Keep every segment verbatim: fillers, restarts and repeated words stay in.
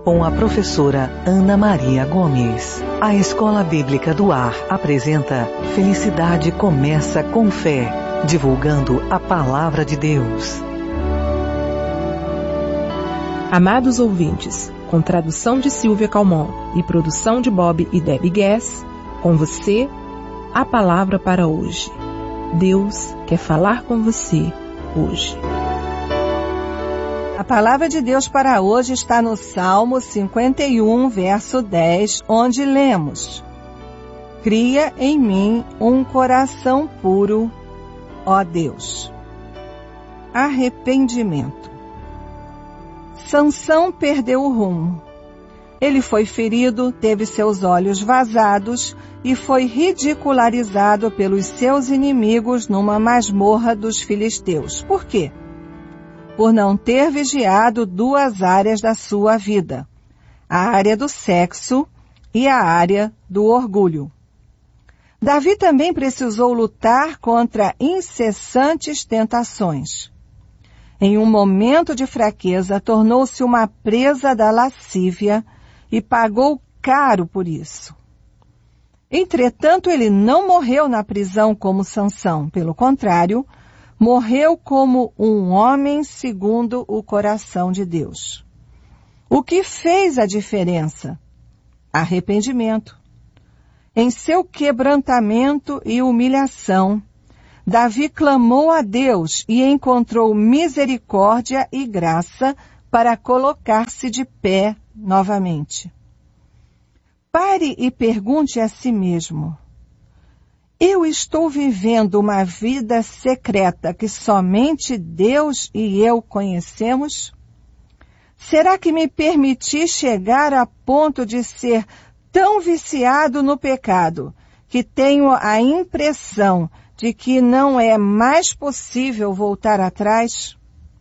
com a professora Ana Maria Gomes. A Escola Bíblica do Ar apresenta Felicidade Começa com Fé, divulgando a Palavra de Deus. Amados ouvintes, com tradução de Silvia Calmon e produção de Bob e Debbie Guess, com você, a palavra para hoje. Deus quer falar com você hoje. A palavra de Deus para hoje está no Salmo cinquenta e um, verso dez, onde lemos: Cria em mim um coração puro, ó Deus. Arrependimento. Sansão perdeu o rumo. Ele foi ferido, teve seus olhos vazados e foi ridicularizado pelos seus inimigos numa masmorra dos filisteus. Por quê? Por não ter vigiado duas áreas da sua vida, a área do sexo e a área do orgulho. Davi também precisou lutar contra incessantes tentações. Em um momento de fraqueza, tornou-se uma presa da lascívia e pagou caro por isso. Entretanto, ele não morreu na prisão como Sansão, pelo contrário, morreu como um homem segundo o coração de Deus. O que fez a diferença? Arrependimento. Em seu quebrantamento e humilhação, Davi clamou a Deus e encontrou misericórdia e graça para colocar-se de pé novamente. Pare e pergunte a si mesmo: eu estou vivendo uma vida secreta que somente Deus e eu conhecemos? Será que me permiti chegar a ponto de ser tão viciado no pecado que tenho a impressão de que não é mais possível voltar atrás?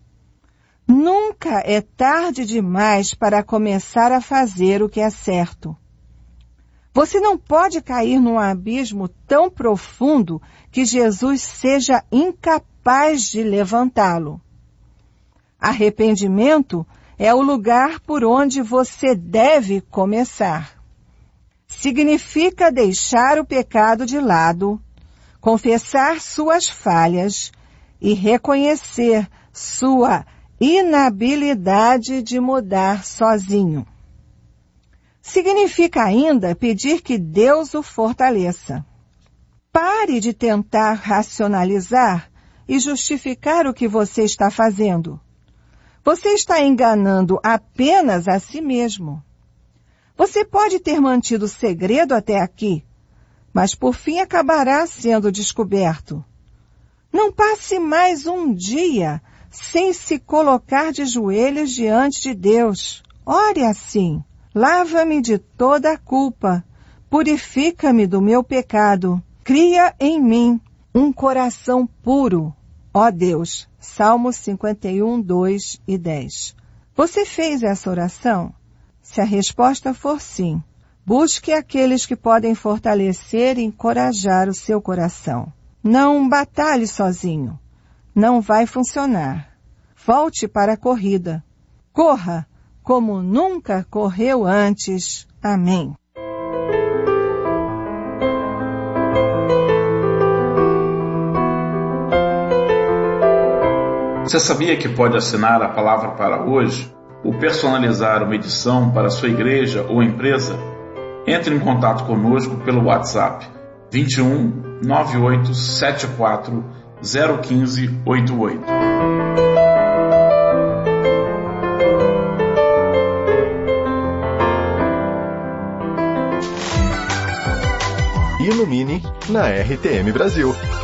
Nunca é tarde demais para começar a fazer o que é certo. Você não pode cair num abismo tão profundo que Jesus seja incapaz de levantá-lo. Arrependimento é o lugar por onde você deve começar. Significa deixar o pecado de lado, confessar suas falhas e reconhecer sua inabilidade de mudar sozinho. Significa ainda pedir que Deus o fortaleça. Pare de tentar racionalizar e justificar o que você está fazendo. Você está enganando apenas a si mesmo. Você pode ter mantido segredo até aqui, mas por fim acabará sendo descoberto. Não passe mais um dia sem se colocar de joelhos diante de Deus. Ore assim: lava-me de toda a culpa, purifica-me do meu pecado, cria em mim um coração puro, ó Deus. Salmo cinquenta e um, dois e dez. Você fez essa oração? Se a resposta for sim, busque aqueles que podem fortalecer e encorajar o seu coração. Não batalhe sozinho. Não vai funcionar. Volte para a corrida. Corra como nunca correu antes. Amém. Você sabia que pode assinar a palavra para hoje ou personalizar uma edição para a sua igreja ou empresa? Entre em contato conosco pelo WhatsApp vinte e um, nove oito sete quatro, zero um cinco oito oito. Ilumine na R T M Brasil.